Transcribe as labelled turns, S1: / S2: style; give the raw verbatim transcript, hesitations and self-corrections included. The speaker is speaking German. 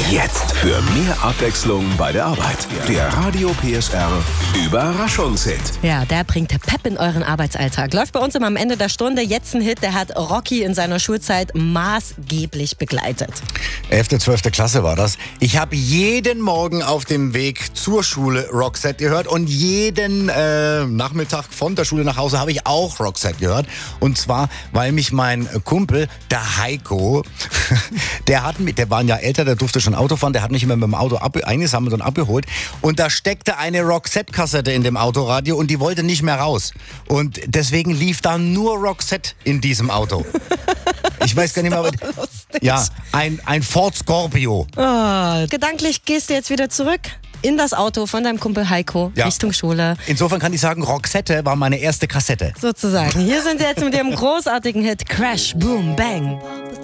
S1: Jetzt für mehr Abwechslung bei der Arbeit. Der Radio P S R Überraschungshit.
S2: Ja, der bringt Pep in euren Arbeitsalltag. Läuft bei uns immer am Ende der Stunde. Jetzt ein Hit, der hat Rocky in seiner Schulzeit maßgeblich begleitet.
S3: elfte, zwölfte Klasse war das. Ich habe jeden Morgen auf dem Weg zur Schule Roxette gehört und jeden äh, Nachmittag von der Schule nach Hause habe ich auch Roxette gehört. Und zwar, weil mich mein Kumpel, der Heiko, der hat mich, der war ein Jahr älter, der durfte schon Auto fahren, der hat mich immer mit dem Auto ab, eingesammelt und abgeholt. Und da steckte eine Roxette-Kassette in dem Autoradio und die wollte nicht mehr raus. Und deswegen lief da nur Roxette in diesem Auto. Ich weiß gar nicht mehr, aber ja, ein, ein Ford Scorpio.
S2: Oh, gedanklich gehst du jetzt wieder zurück in das Auto von deinem Kumpel Heiko
S3: Ja.
S2: Richtung Schule.
S3: Insofern kann ich sagen, Roxette war meine erste Kassette.
S2: Sozusagen. Hier sind sie jetzt mit ihrem großartigen Hit Crash, Boom, Bang.